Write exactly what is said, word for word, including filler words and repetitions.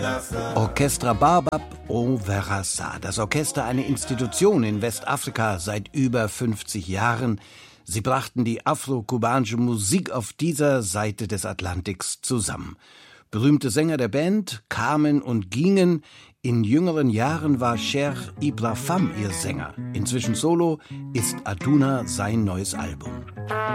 Orchestra Baobab au Verrassa. Das Orchester, eine Institution in Westafrika seit über fünfzig Jahren. Sie brachten die afro-kubanische Musik auf dieser Seite des Atlantiks zusammen. Berühmte Sänger der Band kamen und gingen. In jüngeren Jahren war Cheikh Ibra Fam ihr Sänger. Inzwischen solo ist Aduna sein neues Album.